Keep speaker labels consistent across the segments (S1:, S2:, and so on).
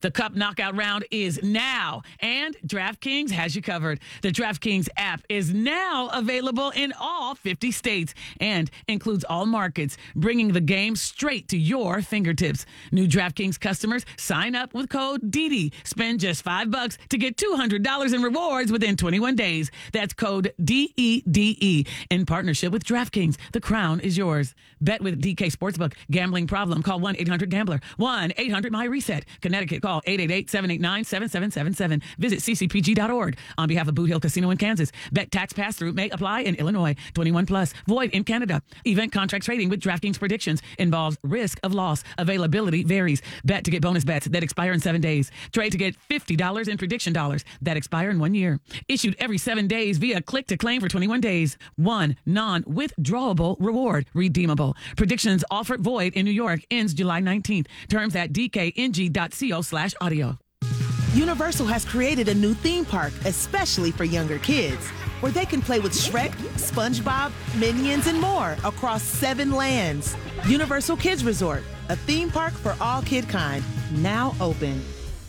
S1: The Cup Knockout Round is now, and DraftKings has you covered. The DraftKings app is now available in all 50 states and includes all markets, bringing the game straight to your fingertips. New DraftKings customers sign up with code DD. Spend just $5 to get $200 in rewards within 21 days. That's code DEDE. In partnership with DraftKings, the crown is yours. Bet with DK Sportsbook. Gambling problem? Call 1-800-GAMBLER. 1-800-MY-RESET. Connecticut, call 888-789-7777. Visit ccpg.org. On behalf of Boot Hill Casino in Kansas, bet tax pass-through may apply in Illinois. 21 plus. Void in Canada. Event contract trading with DraftKings predictions involves risk of loss. Availability varies. Bet to get bonus bets that expire in 7 days. Trade to get $50 in prediction dollars that expire in 1 year. Issued every 7 days via click to claim for 21 days. One non-withdrawable reward. Redeemable. Predictions offered void in New York. Ends July 19th. Terms at dkng.co/audio.
S2: Universal has created a new theme park especially for younger kids, where they can play with Shrek, SpongeBob, Minions, and more across 7 lands. Universal Kids Resort, a theme park for all kid kind, now open.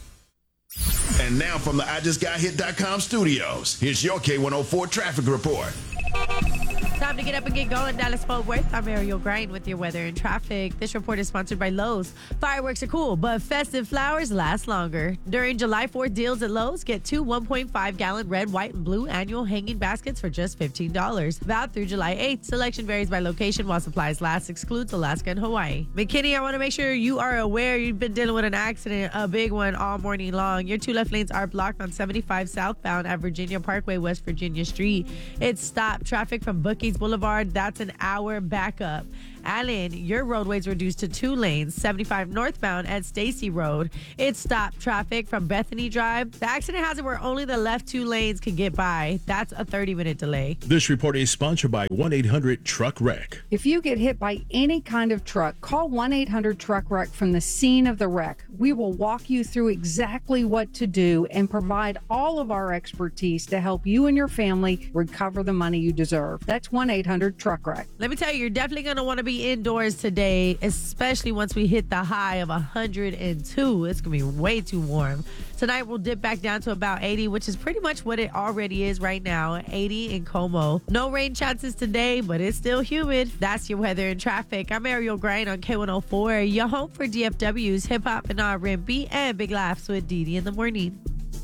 S3: And now from the IJustGotHit.com studios, here's your K104 traffic report.
S4: Time to get up and get going. Dallas-Fort Worth, I'm Ariel Grind with your weather and traffic. This report is sponsored by Lowe's. Fireworks are cool, but festive flowers last longer. During July 4th deals at Lowe's, get 2 1.5-gallon red, white, and blue annual hanging baskets for just $15. Valid through July 8th. Selection varies by location while supplies last. Excludes Alaska and Hawaii. McKinney, I want to make sure you are aware you've been dealing with an accident, a big one, all morning long. Your 2 left lanes are blocked on 75 southbound at Virginia Parkway, West Virginia Street. It's stopped traffic from Bookies Boulevard. That's an hour backup. Allen, your roadways reduced to 2 lanes, 75 northbound at Stacy Road. It stopped traffic from Bethany Drive. The accident has it where only the left 2 lanes can get by. That's a 30-minute delay.
S5: This report is sponsored by 1-800-TRUCK-WRECK.
S6: If you get hit by any kind of truck, call 1-800-TRUCK-WRECK from the scene of the wreck. We will walk you through exactly what to do and provide all of our expertise to help you and your family recover the money you deserve. That's 1-800-TRUCK-WRECK.
S4: Let me tell you, you're definitely going to want to be indoors today, especially once we hit the high of 102. It's going to be way too warm. Tonight, we'll dip back down to about 80, which is pretty much what it already is right now, 80 in Como. No rain chances today, but it's still humid. That's your weather and traffic. I'm Ariel Grind on K104, your home for DFW's hip-hop and R&B and big laughs with Didi in the morning.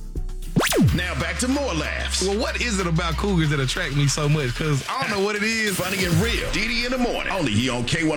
S3: Now back to more laughs.
S7: Well, what is it about cougars that attract me so much? Because I don't know what it is.
S3: Funny and real. Didi in the morning. Only here on K104.